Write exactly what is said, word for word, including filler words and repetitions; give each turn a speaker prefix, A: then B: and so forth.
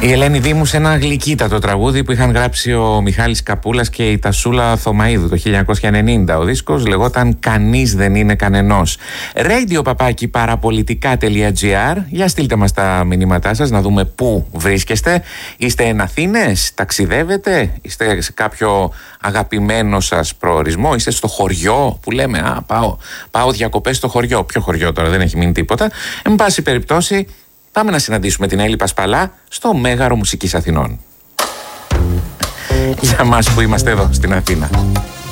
A: Η Ελένη Δήμου σε ένα γλυκύτατο τραγούδι που είχαν γράψει ο Μιχάλης Καπούλας και η Τασούλα Θωμαΐδου το χίλια εννιακόσια ενενήντα. Ο δίσκος λεγόταν «Κανείς δεν είναι κανενός». Radio παπάκι παραπολιτικά.gr. Για στείλτε μας τα μηνύματά σας να δούμε πού βρίσκεστε. Είστε εν Αθήνες, ταξιδεύετε, είστε σε κάποιο αγαπημένο σας προορισμό, είστε στο χωριό που λέμε «Α, πάω, πάω διακοπές στο χωριό». Ποιο χωριό τώρα, δεν έχει μείνει τίποτα. Εν πάση περιπτώσει, πάμε να συναντήσουμε την Έλλη Πασπαλά στο Μέγαρο Μουσικής Αθηνών. Για μας που είμαστε εδώ στην Αθήνα.